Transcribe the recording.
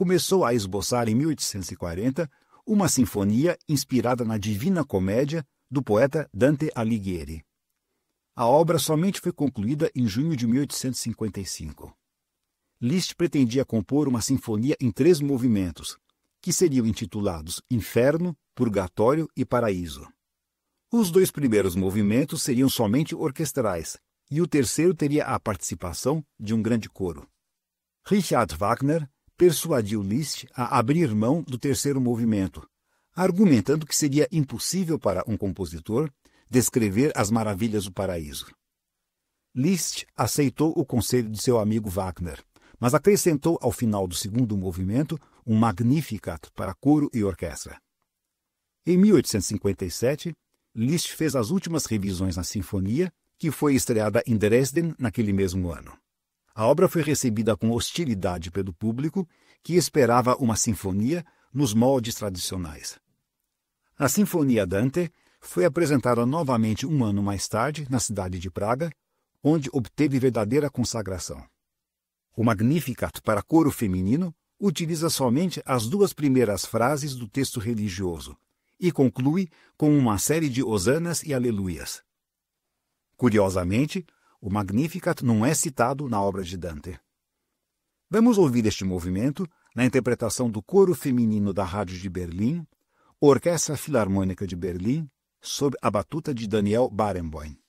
começou a esboçar em 1840 uma sinfonia inspirada na Divina Comédia do poeta Dante Alighieri. A obra somente foi concluída em junho de 1855. Liszt pretendia compor uma sinfonia em 3 movimentos, que seriam intitulados Inferno, Purgatório e Paraíso. Os 2 primeiros movimentos seriam somente orquestrais, e o terceiro teria a participação de um grande coro. Richard Wagner persuadiu Liszt a abrir mão do terceiro movimento, argumentando que seria impossível para um compositor descrever as maravilhas do paraíso. Liszt aceitou o conselho de seu amigo Wagner, mas acrescentou ao final do segundo movimento um Magnificat para coro e orquestra. Em 1857, Liszt fez as últimas revisões na sinfonia, que foi estreada em Dresden naquele mesmo ano. A obra foi recebida com hostilidade pelo público, que esperava uma sinfonia nos moldes tradicionais. A Sinfonia Dante foi apresentada novamente um ano mais tarde na cidade de Praga, onde obteve verdadeira consagração. O Magnificat para coro feminino utiliza somente as 2 primeiras frases do texto religioso e conclui com uma série de hosanas e aleluias. Curiosamente, o Magnificat não é citado na obra de Dante. Vamos ouvir este movimento na interpretação do coro feminino da Rádio de Berlim, Orquestra Filarmônica de Berlim, sob a batuta de Daniel Barenboim.